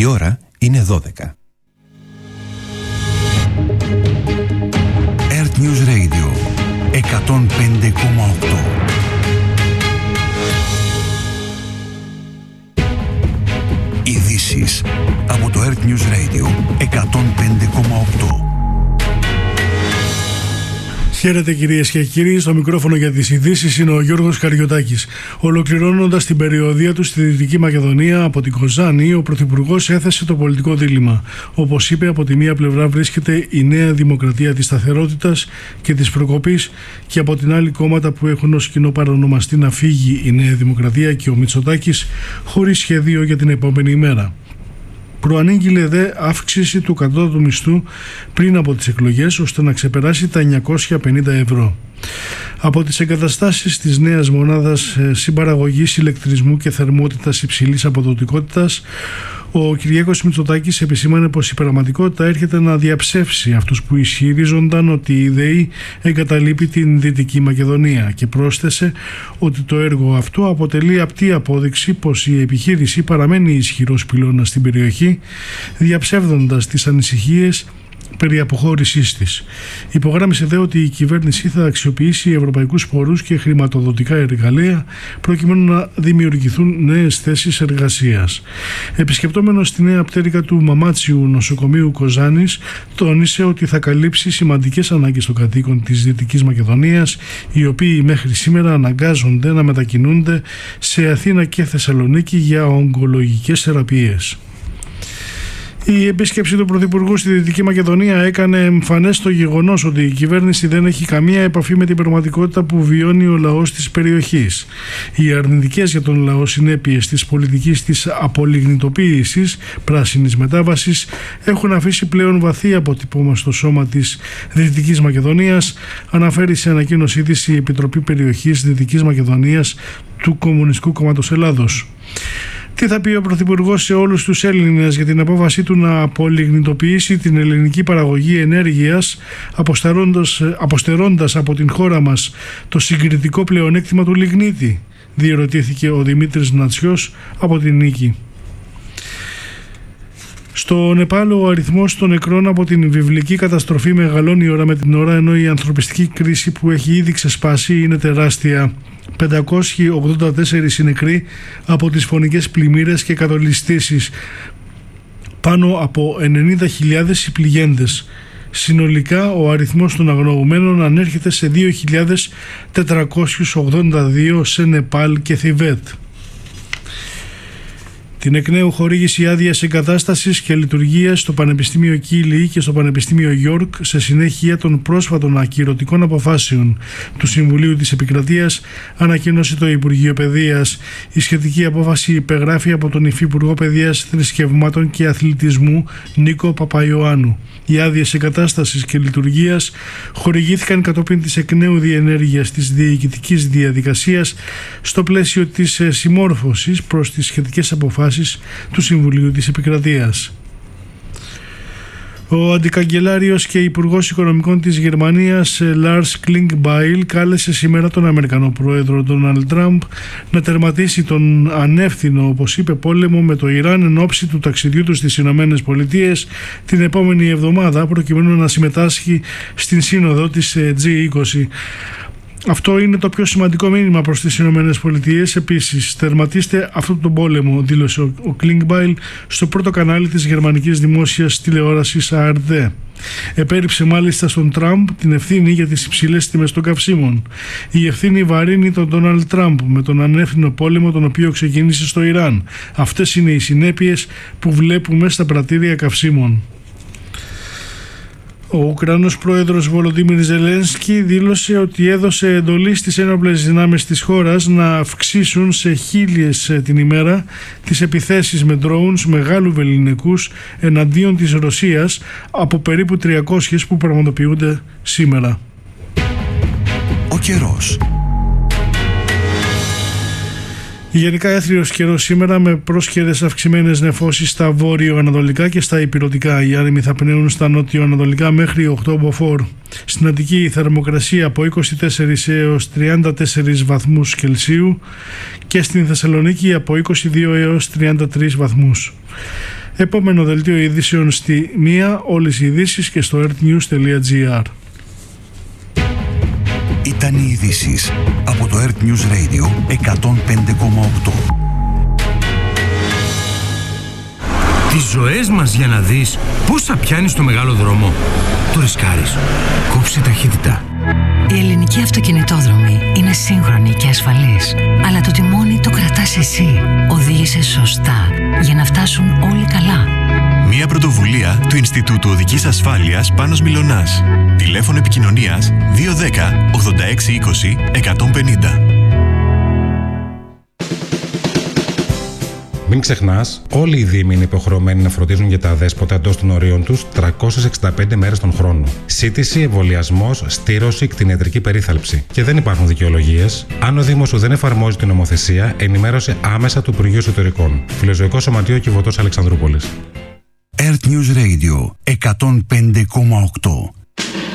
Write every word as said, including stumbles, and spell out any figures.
Η ώρα είναι δώδεκα. Earth News Radio εκατόν πέντε κόμμα οκτώ. Ειδήσεις από το Earth News Radio εκατόν πέντε κόμμα οκτώ. Χαίρετε κυρίες και κύριοι, στο μικρόφωνο για τις ειδήσεις είναι ο Γιώργος Καριωτάκης. Ολοκληρώνοντας την περιοδεία του στη Δυτική Μακεδονία από την Κοζάνη, ο Πρωθυπουργός έθεσε το πολιτικό δίλημμα. Όπως είπε, από τη μία πλευρά βρίσκεται η Νέα Δημοκρατία της σταθερότητας και της προκοπής, και από την άλλη κόμματα που έχουν ως κοινό παρονομαστή να φύγει η Νέα Δημοκρατία και ο Μητσοτάκης, χωρίς σχέδιο για την επόμενη ημέρα. Προανήγγειλε δε αύξηση του κατώτατου μισθού πριν από τις εκλογές, ώστε να ξεπεράσει τα εννιακόσια πενήντα ευρώ. Από τις εγκαταστάσεις της νέας μονάδας συμπαραγωγής ηλεκτρισμού και θερμότητας υψηλής αποδοτικότητας, ο Κυριάκος Μητσοτάκης επισήμανε πως η πραγματικότητα έρχεται να διαψεύσει αυτούς που ισχυρίζονταν ότι η ΔΕΗ εγκαταλείπει την Δυτική Μακεδονία, και πρόσθεσε ότι το έργο αυτό αποτελεί απτή απόδειξη πως η επιχείρηση παραμένει ισχυρός πυλώνας στην περιοχή, διαψεύδοντας τις ανησυχίες περί αποχώρησής της. Υπογράμμισε δε ότι η κυβέρνηση θα αξιοποιήσει ευρωπαϊκούς πόρους και χρηματοδοτικά εργαλεία προκειμένου να δημιουργηθούν νέες θέσεις εργασίας. Επισκεπτόμενος τη νέα πτέρυγα του Μαμάτσιου νοσοκομείου Κοζάνης, τόνισε ότι θα καλύψει σημαντικές ανάγκες των κατοίκων της Δυτικής Μακεδονίας, οι οποίοι μέχρι σήμερα αναγκάζονται να μετακινούνται σε Αθήνα και Θεσσαλονίκη για ογκολογικές θεραπείες. Η επίσκεψη του Πρωθυπουργού στη Δυτική Μακεδονία έκανε εμφανές το γεγονός ότι η κυβέρνηση δεν έχει καμία επαφή με την πραγματικότητα που βιώνει ο λαός της περιοχής. Οι αρνητικές για τον λαό συνέπειες της πολιτικής της απολιγνητοποίησης, πράσινης μετάβασης, έχουν αφήσει πλέον βαθύ αποτυπώμα στο σώμα της Δυτικής Μακεδονίας, αναφέρει σε ανακοίνωσή της η Επιτροπή Περιοχής Δυτικής Μακεδονίας του Κομμουνιστικού Κόμματος Ελλάδος. Τι θα πει ο Πρωθυπουργός σε όλους τους Έλληνες για την απόφασή του να απολιγνητοποιήσει την ελληνική παραγωγή ενέργειας, αποστερώντας, αποστερώντας από την χώρα μας το συγκριτικό πλεονέκτημα του λιγνίτη, διερωτήθηκε ο Δημήτρης Νατσιός από την Νίκη. Στο Νεπάλ, ο αριθμός των νεκρών από την βιβλική καταστροφή μεγαλώνει ώρα με την ώρα, ενώ η ανθρωπιστική κρίση που έχει ήδη ξεσπάσει είναι τεράστια. πεντακόσιοι ογδόντα τέσσερις οι νεκροί από τις φωνικές πλημμύρες και κατολιστήσεις, πάνω από ενενήντα χιλιάδες οι πληγέντες. Συνολικά ο αριθμός των αγνοωμένων ανέρχεται σε δύο χιλιάδες τετρακόσιους ογδόντα δύο σε Νεπάλ και Θιβέτ. Την εκ νέου χορήγηση άδειας εγκατάστασης και λειτουργίας στο Πανεπιστήμιο Κίλι και στο Πανεπιστήμιο Γιόρκ, σε συνέχεια των πρόσφατων ακυρωτικών αποφάσεων του Συμβουλίου της Επικρατείας, ανακοίνωσε το Υπουργείο Παιδείας. Η σχετική απόφαση υπεγράφει από τον Υφυπουργό Παιδείας, Θρησκευμάτων και Αθλητισμού Νίκο Παπαϊωάννου. Οι άδειες εγκατάστασης και λειτουργίας χορηγήθηκαν κατόπιν της εκ νέου διενέργειας της διοικητικής διαδικασίας στο πλαίσιο της συμμόρφωσης προς τις σχετικές αποφάσεις του Συμβουλίου της Επικρατείας. Ο αντικαγκελάριος και υπουργός οικονομικών της Γερμανίας Λάρς Κλίνγκμπάιλ κάλεσε σήμερα τον Αμερικανό πρόεδρο Ντόναλντ Τραμπ να τερματίσει τον ανεύθυνο, όπως είπε, πόλεμο με το Ιράν εν ώψη του ταξιδιού του στις Ηνωμένες Πολιτείες την επόμενη εβδομάδα, προκειμένου να συμμετάσχει στην σύνοδο της τζι είκοσι. Αυτό είναι το πιο σημαντικό μήνυμα προς τις Ηνωμένες Πολιτείες. Επίσης, τερματίστε αυτόν τον πόλεμο, δήλωσε ο Κλίνγκμπάιλ στο πρώτο κανάλι της γερμανικής δημόσιας τηλεόρασης Α Ερ Ντι. Επέριψε μάλιστα στον Τραμπ την ευθύνη για τις υψηλές τιμές των καυσίμων. Η ευθύνη βαρύνει τον Ντόναλντ Τραμπ με τον ανεύθυνο πόλεμο τον οποίο ξεκίνησε στο Ιράν. Αυτές είναι οι συνέπειες που βλέπουμε στα πρατήρια καυσίμων. Ο Ουκρανός πρόεδρος Βολοντίμιρ Ζελένσκι δήλωσε ότι έδωσε εντολή στις ένοπλες δυνάμεις της χώρας να αυξήσουν σε χίλιες την ημέρα τις επιθέσεις με drones μεγάλου βεληνικούς εναντίον της Ρωσίας, από περίπου τριακόσιες που πραγματοποιούνται σήμερα. Ο καιρός. Γενικά έθριος καιρός σήμερα, με πρόσκαιρες αυξημένες νεφώσεις στα βόρειο-ανατολικά και στα ηπειρωτικά. Οι άνεμοι θα πνέουν στα νότιο-ανατολικά μέχρι οκτώ μποφόρ. Στην Αττική η θερμοκρασία από είκοσι τέσσερις έως τριάντα τέσσερις βαθμούς Κελσίου και στην Θεσσαλονίκη από είκοσι δύο έως τριάντα τρεις βαθμούς. Επόμενο δελτίο ειδήσεων στη μία, όλες οι ειδήσεις και στο earthnews τελεία gr. Ήταν οι ειδήσεις από το Earth News Radio εκατόν πέντε κόμμα οκτώ. Τις ζωές μας για να δεις πόσα πιάνεις στο μεγάλο δρόμο. Το ρισκάρεις. Κόψε ταχύτητα. Η ελληνική αυτοκινητόδρομη είναι σύγχρονη και ασφαλής, αλλά το τιμόνι το κρατάς εσύ. Οδήγησε σωστά για να φτάσουν όλοι καλά. Μια πρωτοβουλία του Ινστιτούτου Οδικής Ασφάλειας Πάνος Μιλωνάς. Τηλέφωνο επικοινωνίας δύο ένα μηδέν ογδόντα έξι είκοσι εκατόν πενήντα. Μην ξεχνάς, όλοι οι δήμοι είναι υποχρεωμένοι να φροντίζουν για τα αδέσποτα εντός των ορίων τους τριακόσιες εξήντα πέντε μέρες τον χρόνο. Σύτηση, εμβολιασμός, στήρωση, κτηνιατρική περίθαλψη. Και δεν υπάρχουν δικαιολογίες. Αν ο Δήμος σου δεν εφαρμόζει την νομοθεσία, ενημέρωσε άμεσα του Υπουργείου Εσωτερικών. Φιλοζωικό Σωματείο Κιβωτός Αλεξανδρούπολης. Earth News Radio εκατόν πέντε κόμμα οκτώ.